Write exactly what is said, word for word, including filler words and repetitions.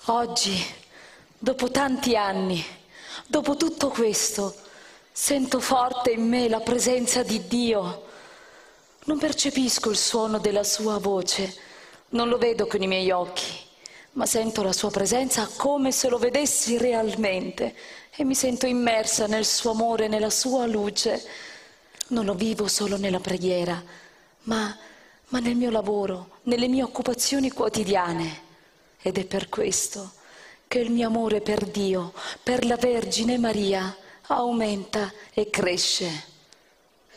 Oggi, dopo tanti anni, dopo tutto questo, sento forte in me la presenza di Dio. Non percepisco il suono della sua voce, non lo vedo con i miei occhi, ma sento la sua presenza come se lo vedessi realmente e mi sento immersa nel suo amore, nella sua luce. Non lo vivo solo nella preghiera, ma, ma nel mio lavoro, nelle mie occupazioni quotidiane. Ed è per questo che il mio amore per Dio, per la Vergine Maria, aumenta e cresce.